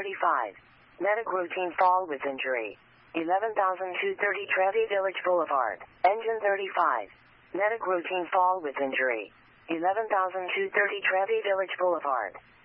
35. Medic routine fall with injury. 11,230 Trevi Village Boulevard. Engine 35. Medic routine fall with injury. 11,230 Trevi Village Boulevard.